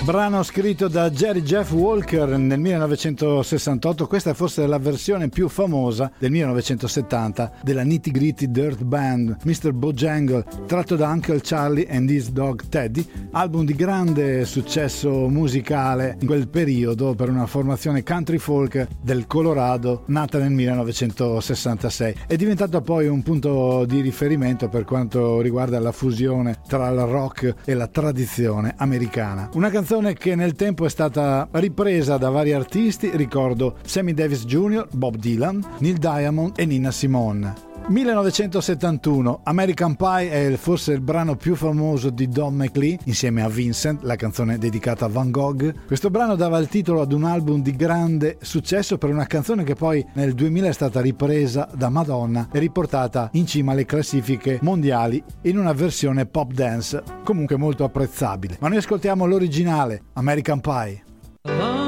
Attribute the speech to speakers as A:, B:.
A: Brano scritto da Jerry Jeff Walker nel 1968, questa è forse la versione più famosa del 1970 della Nitty Gritty Dirt Band, Mr. Bojangle, tratto da Uncle Charlie and His Dog Teddy, album di grande successo musicale in quel periodo per una formazione country folk del Colorado nata nel 1966. È diventato poi un punto di riferimento per quanto riguarda la fusione tra il rock e la tradizione americana. Una canzone che nel tempo è stata ripresa da vari artisti, ricordo Sammy Davis Jr., Bob Dylan, Neil Diamond e Nina Simone. 1971, American Pie è forse il brano più famoso di Don McLean insieme a Vincent, la canzone dedicata a Van Gogh. Questo brano dava il titolo ad un album di grande successo per una canzone che poi nel 2000 è stata ripresa da Madonna e riportata in cima alle classifiche mondiali in una versione pop dance comunque molto apprezzabile. Ma noi ascoltiamo l'originale, American Pie.